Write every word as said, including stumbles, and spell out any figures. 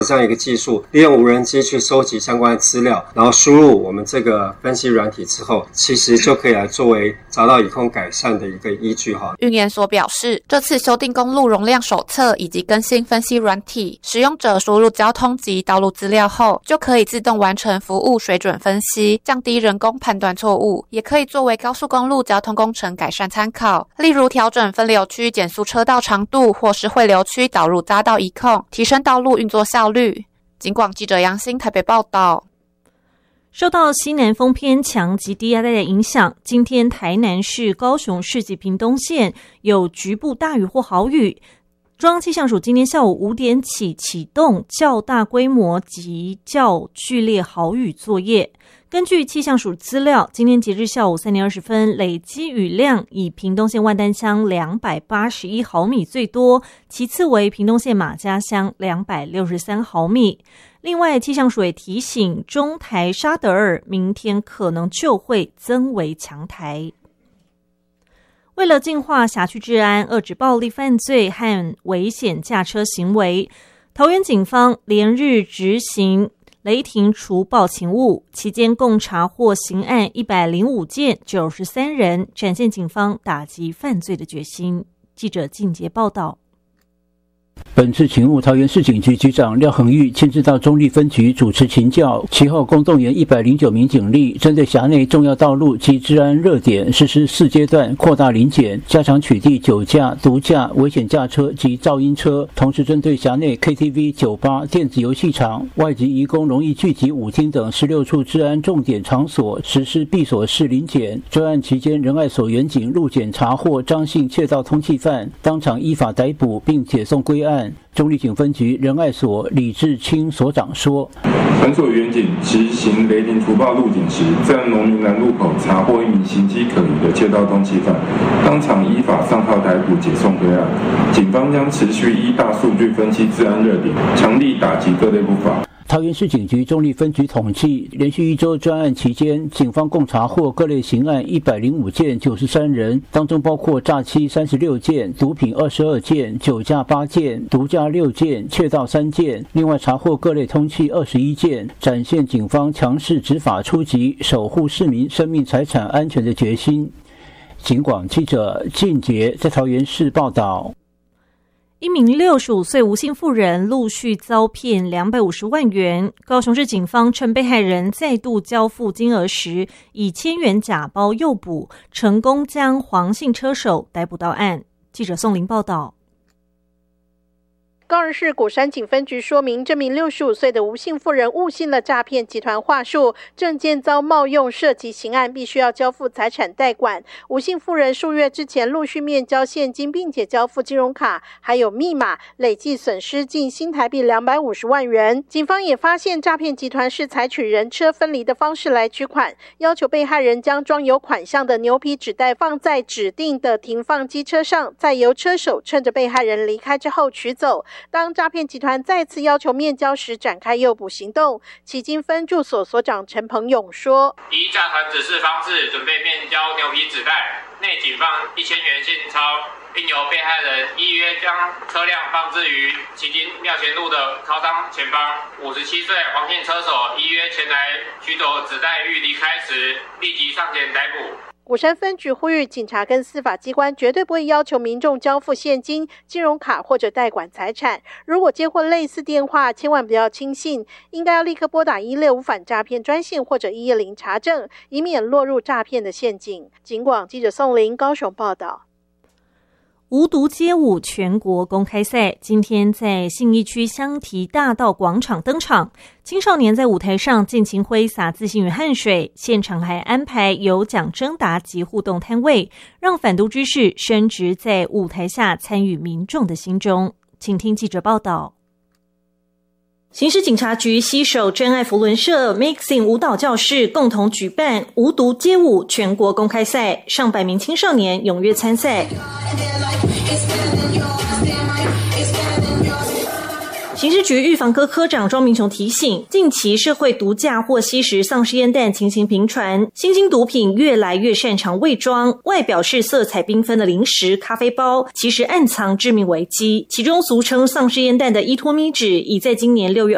这样一个技术，利用无人机去收集相关的资料，然后输入我们这个分析软体之后，其实就可以来作为匝道以控改善的一个依据哈。 运研所表示，这次修订公路容量手册以及更新分析软体，使用者输入交通及道路资料后，就可以自动完成服务水准分析，降低人工判断错误，也可以作为高速公路交通工程改善参考，例如调整分流区减速车道长度，或是汇流区导入匝道一控，提升道路运作效率。警广记者杨欣台北报道。 受到西南风偏强及低压带的影响，今天台南市、高雄市及屏东县有局部大雨或豪雨。中央气象署今天下午五点起启动较大规模及较剧烈豪雨作业。根据气象署资料，今天截至下午三点二十分，累积雨量以屏东县万丹乡两百八十一毫米最多，其次为屏东县马家乡两百六十三毫米。另外，气象署也提醒中台沙德尔明天可能就会增为强台。为了净化辖区治安，遏止暴力犯罪和危险驾车行为，桃园警方连日执行雷霆除暴勤务，期间共查获刑案一百零五件，九十三人，展现警方打击犯罪的决心。记者靳杰报道。 本次勤务，桃园市警局局长廖恒玉亲自到中坜分局主持勤教，其后共动员一百零九名警力，针对辖内重要道路及治安热点实施四阶段扩大临检，加强取缔酒驾、毒驾、危险驾车及噪音车，同时针对辖内 K T V、酒吧、电子游戏场、外籍移工容易聚集舞厅等十六处治安重点场所实施闭锁式临检。专案期间，仁爱所员警入检查获张姓窃盗通缉犯，当场依法逮捕并解送归案。中坜警分局仁爱所李志清所长说， 本所员警执行雷霆除暴路警时，在农民南路口查获一名形迹可疑的窃盗通缉犯，当场依法上铐逮捕，解送归案。警方将持续依大数据分析治安热点，强力打击各类不法。 桃园市警局中坜分局统计，连续一周专案期间，警方共查获各类刑案一百零五件，九十三人，当中包括诈欺三十六件、毒品二十二件、酒驾八件、毒驾六件、窃盗三件。另外查获各类通缉二十一件，展现警方强势执法出击、守护市民生命财产安全的决心。警广记者靳杰在桃园市报道。 一名六十五岁吴姓妇人陆续遭骗两百五十万元，高雄市警方趁被害人再度交付金额时，以千元假包诱捕，成功将黄姓车手逮捕到案。记者宋玲报道。 高雄市鼓山警分局说明，这名六十五岁的吴姓妇人误信了诈骗集团话术，证件遭冒用，涉及刑案，必须要交付财产代管。吴姓妇人数月之前陆续面交现金，并且交付金融卡还有密码，累计损失近新台币两百五十万元。警方也发现诈骗集团是采取人车分离的方式来取款，要求被害人将装有款项的牛皮纸袋放在指定的停放机车上，再由车手趁着被害人离开之后取走。当诈骗集团再次要求面交时，展开诱捕行动。旗津分驻所所长陈鹏勇说： 依诈团指示方式准备面交牛皮纸袋，内仅放一千元现钞，并由被害人依约将车辆放置于旗津庙前路的超商前方。五十七岁黄姓车手依约前来取走纸袋欲离开时，立即上前逮捕。 鼓山分局呼吁警察跟司法机关绝对不会要求民众交付现金、金融卡或者代管财产。如果接获类似电话，千万不要轻信，应该要立刻拨打一六五反诈骗专线或者一一零查证，以免落入诈骗的陷阱。警广记者宋玲高雄报道。 无毒街舞全国公开赛今天在信义区香堤大道广场登场，青少年在舞台上尽情挥洒自信与汗水，现场还安排有奖征答及互动摊位，让反毒之士深植在舞台下参与民众的心中。请听记者报道。刑事警察局携手真爱福伦社 Mixing 舞蹈教室共同举办无毒街舞全国公开赛，上百名青少年踊跃参赛。刑事局预防科科长庄明雄提醒，近期社会毒驾或吸食丧尸烟弹情形频传，新兴毒品越来越擅长伪装，外表是色彩缤纷的零食、咖啡包，其实暗藏致命危机。其中俗称丧尸烟弹的依托咪酯，已在今年六月